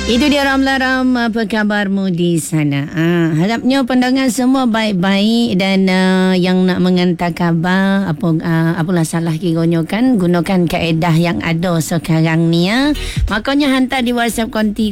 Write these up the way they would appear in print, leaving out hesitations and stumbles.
Itu dia Ram, apa kabarmu di sana? Harapnya pandangan semua baik-baik dan yang nak mengantar khabar apalah salah kiranya kan gunakan kaedah yang ada sekarang ni ya. Makanya hantar di WhatsApp konti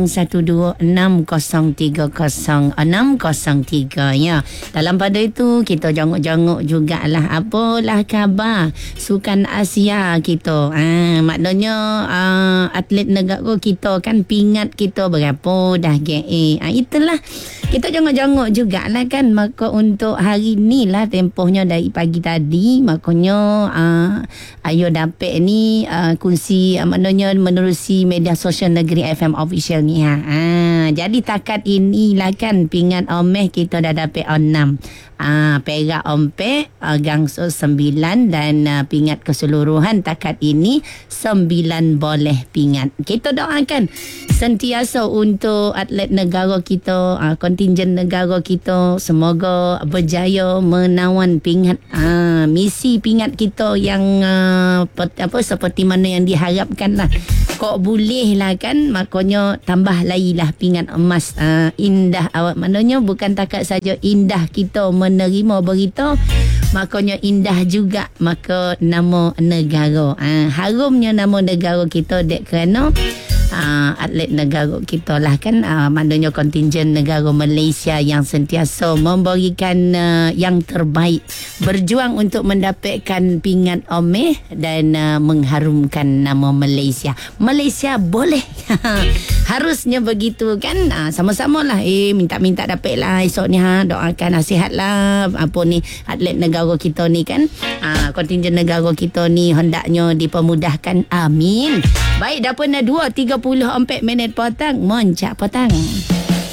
0126030603 ya. Dalam pada itu kita janguk-janguk jugalah apalah khabar Sukan Asia kita. Maknanya atlet negara kita kan pingat kita berapa dah GA. Itulah kita janguk-janguk jugalah kan. Maka untuk hari ni lah tempohnya dari pagi tadi, makanya ayo dapat ni kunci maknanya menerusi media sosial Negeri FM official ni jadi takat inilah kan pingat omeh kita dah dapat 6. Perak ompek gangso 9 dan pingat keseluruhan takat ini 9 boleh pingat. Kita doakan sentiasa untuk atlet negara kita, kontingen negara kita, semoga berjaya menawan pingat misi pingat kita yang seperti mana yang diharapkan lah. Kok boleh lah kan, makanya tambah lagi lah pingat emas. Indah awak maknanya bukan takat saja indah kita menerima berita, makanya indah juga maka nama negara. Harumnya nama negara kita dek kerana atlet negara kita lah kan, maknanya kontingen negara Malaysia yang sentiasa memberikan yang terbaik, berjuang untuk mendapatkan pingat omeh dan mengharumkan nama Malaysia. Malaysia boleh. Harusnya begitu kan. Sama-sama lah minta-minta dapat lah esok ni doakan nasihat lah apa ni atlet negara kita ni kan, kontingen negara kita ni hendaknya dipermudahkan, amin. Baik, dah pernah 2:34 petang, moncak petang.